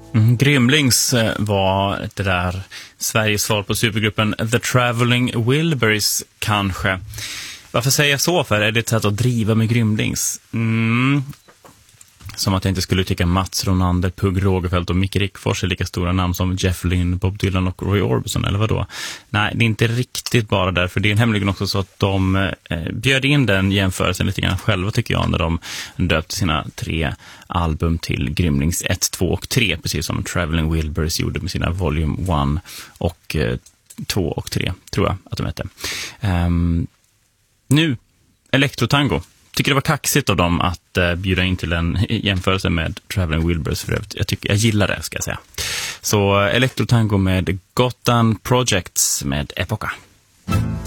Grymlings var det där Sveriges svar på supergruppen The Traveling Wilburys kanske. Varför säger jag så för? Är det ett sätt att driva med Grymlings? Som att jag inte skulle tycka Mats Ronander, Pugh Rogefeldt och Micke Rickfors är lika stora namn som Jeff Lynne, Bob Dylan och Roy Orbison, eller vadå? Nej, det är inte riktigt bara därför. Det är nämligen också så att de bjöd in den jämförelsen lite grann själva tycker jag när de döpte sina 3 album till Grymlings 1, 2 och 3, precis som Traveling Wilburys gjorde med sina Volume 1 och 2 och 3, tror jag att de hette. Nu, Elektrotango. Tycker det var kaxigt av dem att bjuda in till en jämförelse med Traveling Wilburys för övrigt. Jag gillar det, ska jag säga. Så Elektrotango med Gotham Projects med Epoca.